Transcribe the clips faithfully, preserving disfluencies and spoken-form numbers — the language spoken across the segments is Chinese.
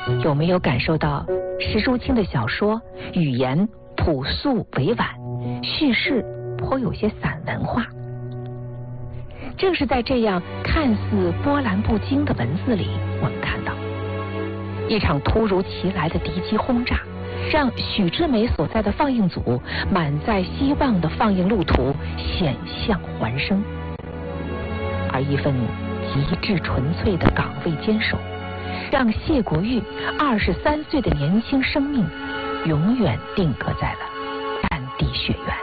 有没有感受到石淑清的小说语言朴素委婉，叙事颇有些散文化？正是在这样看似波澜不惊的文字里，我们看到一场突如其来的敌机轰炸，让许志美所在的放映组满载希望的放映路途险象环生，而一份极致纯粹的岗位坚守，让谢国玉二十三岁的年轻生命永远定格在了战地血缘。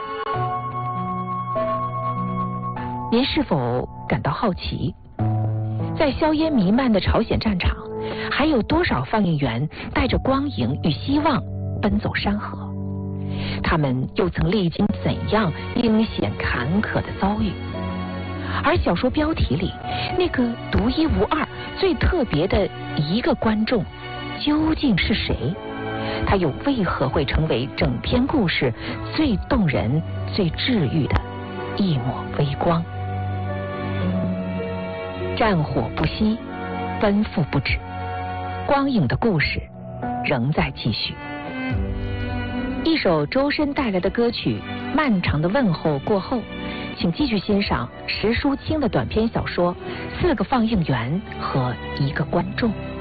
您是否感到好奇，在硝烟弥漫的朝鲜战场，还有多少放映员带着光影与希望奔走山河？他们又曾历经怎样惊险坎坷的遭遇？而小说标题里那个独一无二、最特别的一个观众究竟是谁？他又为何会成为整篇故事最动人、最治愈的一抹微光？战火不息，奔赴不止，光影的故事仍在继续。一首周深带来的歌曲《漫长的问候》过后，请继续欣赏石淑清的短篇小说《四个放映员和一个观众》。